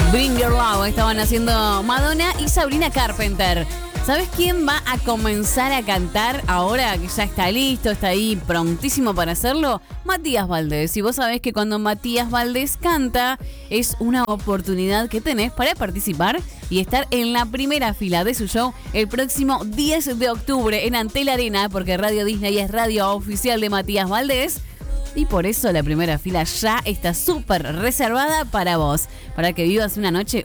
Bring Your Love estaban haciendo Madonna y Sabrina Carpenter. ¿Sabes quién va a comenzar a cantar ahora que ya está listo, está ahí prontísimo para hacerlo? Matías Valdés. Y vos sabés que cuando Matías Valdés canta es una oportunidad que tenés para participar y estar en la primera fila de su show el próximo 10 de octubre en Antel Arena, porque Radio Disney es radio oficial de Matías Valdés. Y por eso la primera fila ya está súper reservada para vos, para que vivas una noche